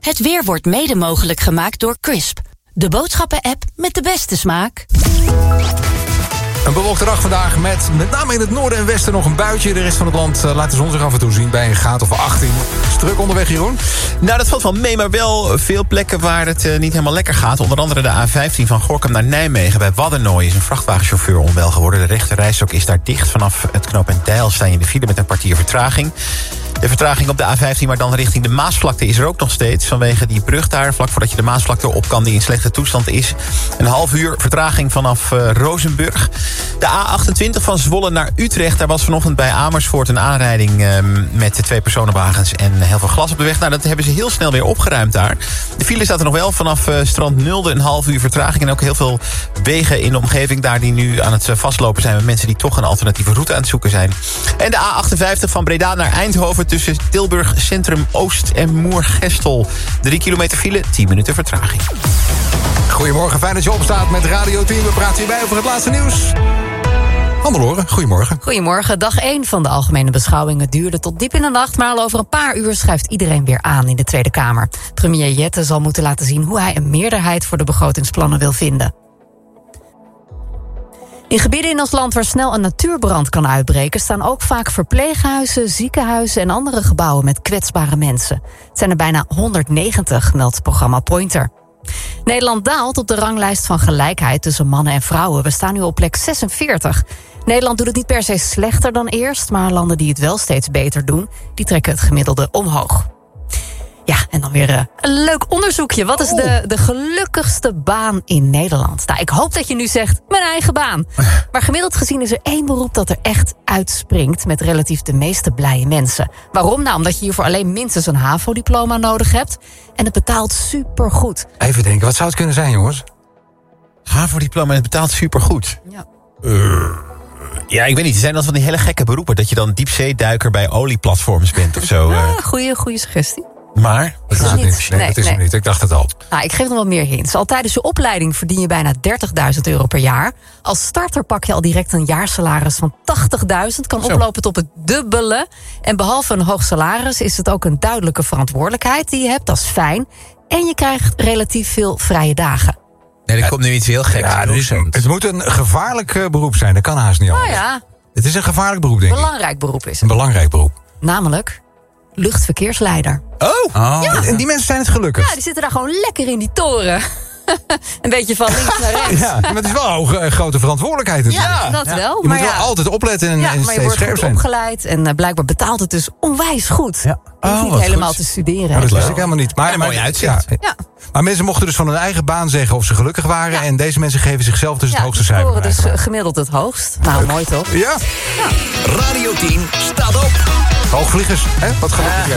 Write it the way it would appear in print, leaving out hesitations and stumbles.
Het weer wordt mede mogelijk gemaakt door Crisp. De boodschappen-app met de beste smaak. Een bewolkte dag vandaag met name in het noorden en westen nog een buitje. De rest van het land laat de zon zich af en toe zien bij een graad of 18. Is druk onderweg, Jeroen? Nou, dat valt wel mee, maar wel veel plekken waar het niet helemaal lekker gaat. Onder andere de A15 van Gorinchem naar Nijmegen. Bij Waddernooi is een vrachtwagenchauffeur onwel geworden. De rechte rijstrook is daar dicht. Vanaf het knooppunt Deil sta je in de file met een kwartier vertraging. De vertraging op de A15, maar dan richting de Maasvlakte is er ook nog steeds. Vanwege die brug daar, vlak voordat je de Maasvlakte op kan, die in slechte toestand is. Een half uur vertraging vanaf Rozenburg. De A28 van Zwolle naar Utrecht. Daar was vanochtend bij Amersfoort een aanrijding met de 2 personenwagens en heel veel glas op de weg. Nou, dat hebben ze heel snel weer opgeruimd daar. De file staat er nog wel vanaf Strand Nulde, een half uur vertraging. En ook heel veel wegen in de omgeving daar die nu aan het vastlopen zijn met mensen die toch een alternatieve route aan het zoeken zijn. En de A58 van Breda naar Eindhoven tussen Tilburg Centrum Oost en Moergestel. 3 kilometer file, 10 minuten vertraging. Goedemorgen, fijn dat je opstaat met Radio 10. We praten hierbij over het laatste nieuws. Hannelore, goedemorgen. Goedemorgen. Dag 1 van de algemene beschouwingen duurde tot diep in de nacht, maar al over een paar uur schuift iedereen weer aan in de Tweede Kamer. Premier Jette zal moeten laten zien hoe hij een meerderheid voor de begrotingsplannen wil vinden. In gebieden in ons land waar snel een natuurbrand kan uitbreken staan ook vaak verpleeghuizen, ziekenhuizen en andere gebouwen met kwetsbare mensen. Het zijn er bijna 190, meldt programma Pointer. Nederland daalt op de ranglijst van gelijkheid tussen mannen en vrouwen. We staan nu op plek 46. Nederland doet het niet per se slechter dan eerst, maar landen die het wel steeds beter doen, die trekken het gemiddelde omhoog. Ja, en dan weer een leuk onderzoekje. Wat is de gelukkigste baan in Nederland? Nou, ik hoop dat je nu zegt, mijn eigen baan. Maar gemiddeld gezien is er 1 beroep dat er echt uitspringt met relatief de meeste blije mensen. Waarom? Nou, omdat je hiervoor alleen minstens een HAVO-diploma nodig hebt. En het betaalt supergoed. Even denken, wat zou het kunnen zijn, jongens? HAVO-diploma en het betaalt supergoed. Ja. Ja, ik weet niet. Er zijn dan van die hele gekke beroepen dat je dan diepzeeduiker bij olieplatforms bent of zo. Goeie suggestie. Maar? Dat is het niet. Nee, dat is het niet. Ik dacht het al. Nou, ik geef nog wat meer hints. Al tijdens je opleiding verdien je bijna €30.000 per jaar. Als starter pak je al direct een jaarsalaris van €80.000. Kan oplopen tot het dubbele. En behalve een hoog salaris is het ook een duidelijke verantwoordelijkheid die je hebt. Dat is fijn. En je krijgt relatief veel vrije dagen. Nee, er komt nu iets heel geks. Ja, het moet een gevaarlijk beroep zijn. Dat kan haast niet anders. Nou ja. Het is een gevaarlijk beroep, denk ik. Belangrijk beroep is Een het. belangrijk beroep. Namelijk luchtverkeersleider. Oh. Ja. En die mensen zijn het gelukkig. Ja, die zitten daar gewoon lekker in die toren. Een beetje van links naar rechts. Ja, maar het is wel een grote verantwoordelijkheid natuurlijk. Ja, dat wel. Je maar moet wel altijd opletten en maar je steeds wordt scherp goed zijn. opgeleid en blijkbaar betaalt het dus onwijs goed. Ja. Je hoeft niet wat helemaal goed. te studeren. Maar dat wist ik helemaal niet. Maar mooi uitzicht. Ja. Maar mensen mochten dus van hun eigen baan zeggen of ze gelukkig waren. Ja. En deze mensen geven zichzelf dus het hoogste die cijfer. scoren dus gemiddeld het hoogst. Nou, mooi toch? Ja. Radio 10 staat op. Hoogvliegers, hè? Wat gelukkig.